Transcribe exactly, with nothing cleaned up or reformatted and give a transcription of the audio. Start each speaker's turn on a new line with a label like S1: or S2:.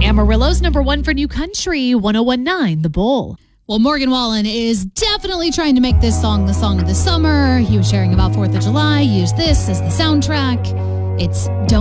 S1: Amarillo's number one for new country, one oh one point nine The Bull.
S2: Well, Morgan Wallen is definitely trying to make this song the song of the summer. He was sharing about fourth of July. Use this as the soundtrack. It's Don't